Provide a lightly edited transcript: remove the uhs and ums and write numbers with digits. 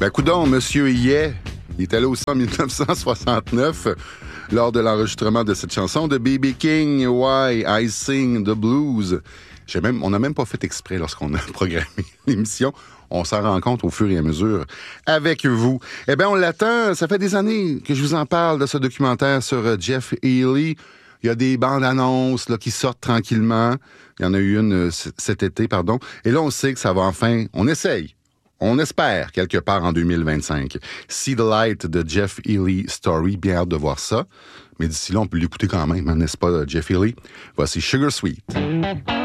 Ben, coudonc, Monsieur Yeh, il était là aussi en 1969 lors de l'enregistrement de cette chanson de B.B. King, Why I Sing the Blues. On n'a même pas fait exprès lorsqu'on a programmé l'émission. On s'en rend compte au fur et à mesure avec vous. Eh bien, on l'attend. Ça fait des années que je vous en parle de ce documentaire sur Jeff Healey. Il y a des bandes annonces là, qui sortent tranquillement. Il y en a eu une cet été, pardon. Et là, on sait que ça va enfin... On essaye. On espère quelque part en 2025. See the Light de Jeff Healey Story. Bien hâte de voir ça. Mais d'ici là, on peut l'écouter quand même, hein, n'est-ce pas, Jeff Healey? Voici Sugar Sweet.